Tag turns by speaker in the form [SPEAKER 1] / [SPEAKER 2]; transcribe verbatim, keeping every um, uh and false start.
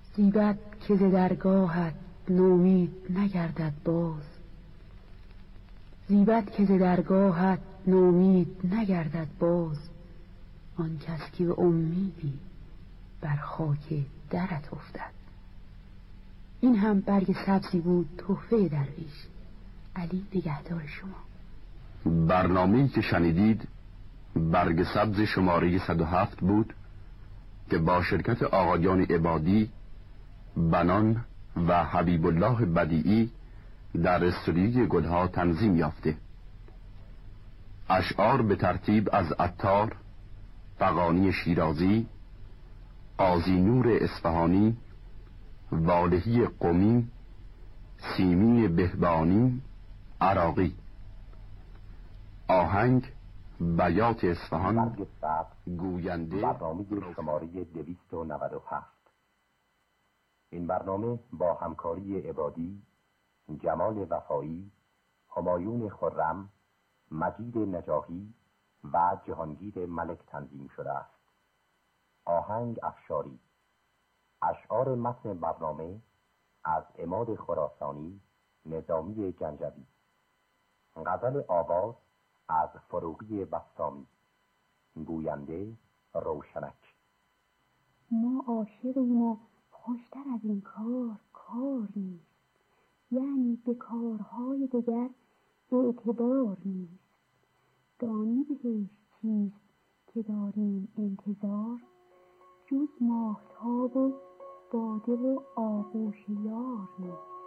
[SPEAKER 1] زیبد که ز درگاهت نومید نگردد باز، زیبد که ز درگاهت نومید نگردد باز، آن کس که به امیدی بر خاک درت افتد. این هم برگ سبزی بود تحفه درویش. علی نگهدار شما.
[SPEAKER 2] برنامه‌ای که شنیدید برگ سبز شماره صد و هفت بود که با شرکت آقایان عبادی، بنان و حبیب الله بدیعی در استودیوی گلها تنظیم یافته. اشعار به ترتیب از عطار، فغانی شیرازی، قاضی نور اصفهانی، والهی قمی، سیمین بهبانی، عراقی. آهنگ بیات اصفهان. گوینده
[SPEAKER 3] برنامه شماره دویست و نود و هفت. این برنامه با همکاری عبادی، جمال وفایی، همایون خرم، مجید نجاحی و جهانگیر ملک تنظیم شده است. آهنگ افشاری. اشعار متن برنامه از عماد خراسانی، نظامی گنجوی. غزل آواز از فروغی بسطامی. گوینده روشنک.
[SPEAKER 4] ما عاشقیم و خوشتر از این کار کار نیست، یعنی به کارهای دیگر اعتبار نیست. دانی بهشت چیست که داریم انتظار، جز ماهتاب و باده و آغوش یار نیست.